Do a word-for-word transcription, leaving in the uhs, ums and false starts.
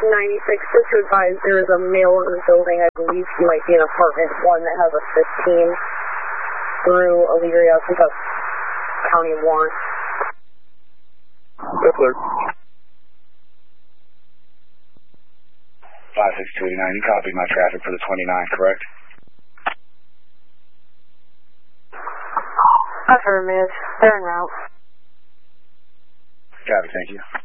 ninety-six, just to advise, there is a male in the building. I believe he might be in apartment one that has a fifteen through Elyria. I think that's County one. Yes, sir. five six two eight nine, you copied my traffic for the twenty-nine, correct? Affirmative. They're en route. Copy, thank you.